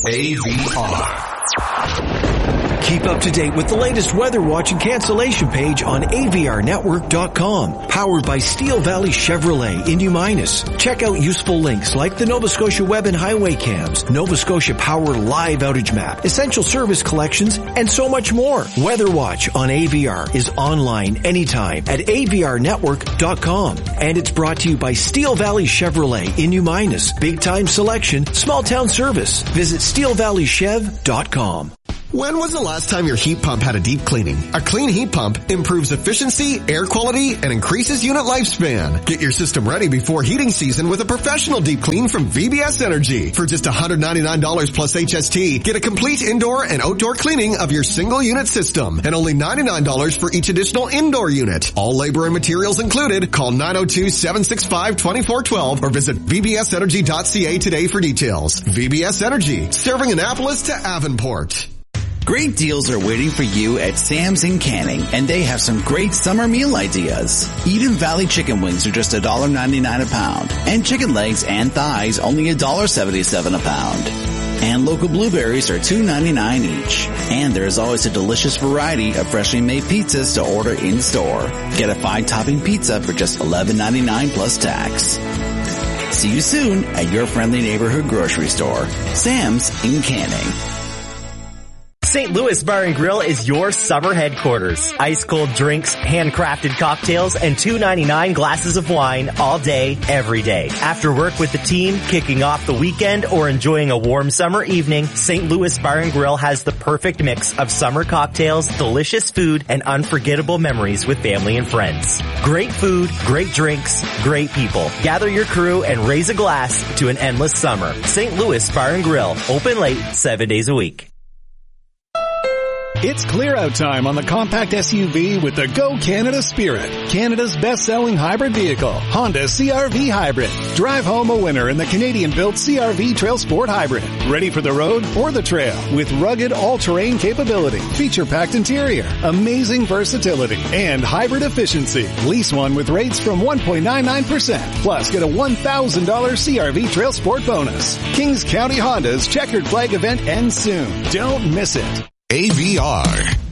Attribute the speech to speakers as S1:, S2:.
S1: AVR.
S2: Keep up to date with the latest weather watch and cancellation page on avrnetwork.com. Powered by Steel Valley Chevrolet in New Minas. Check out useful links like the Nova Scotia Web and Highway Cams, Nova Scotia Power Live Outage Map, Essential Service Collections, and so much more. Weather Watch on AVR is online anytime at avrnetwork.com. And it's brought to you by Steel Valley Chevrolet in New Minas. Big time selection, small town service. Visit steelvalleychev.com.
S3: When was the last time your heat pump had a deep cleaning? A clean heat pump improves efficiency, air quality, and increases unit lifespan. Get your system ready before heating season with a professional deep clean from VBS Energy. For just $199 plus HST, get a complete indoor and outdoor cleaning of your single unit system and only $99 for each additional indoor unit. All labor and materials included. Call 902-765-2412 or visit vbsenergy.ca today for details. VBS Energy, serving Annapolis to Avonport.
S4: Great deals are waiting for you at Sam's in Canning, and they have some great summer meal ideas. Eden Valley chicken wings are just $1.99 a pound, and chicken legs and thighs only $1.77 a pound. And local blueberries are $2.99 each. And there is always a delicious variety of freshly made pizzas to order in-store. Get a 5-topping pizza for just $11.99 plus tax. See you soon at your friendly neighborhood grocery store, Sam's in Canning.
S5: St. Louis Bar and Grill is your summer headquarters. Ice cold drinks, handcrafted cocktails, and $2.99 glasses of wine all day, every day. After work with the team, kicking off the weekend, or enjoying a warm summer evening, St. Louis Bar and Grill has the perfect mix of summer cocktails, delicious food, and unforgettable memories with family and friends. Great food, great drinks, great people. Gather your crew and raise a glass to an endless summer. St. Louis Bar and Grill, open late, 7 days a week.
S6: It's clear-out time on the compact SUV with the Go Canada Spirit, Canada's best-selling hybrid vehicle, Honda CR-V Hybrid. Drive home a winner in the Canadian-built CR-V Trail Sport Hybrid. Ready for the road or the trail with rugged all-terrain capability, feature-packed interior, amazing versatility, and hybrid efficiency. Lease one with rates from 1.99%. Plus, get a $1,000 CR-V Trail Sport bonus. Kings County Honda's Checkered Flag event ends soon. Don't miss it.
S1: AVR.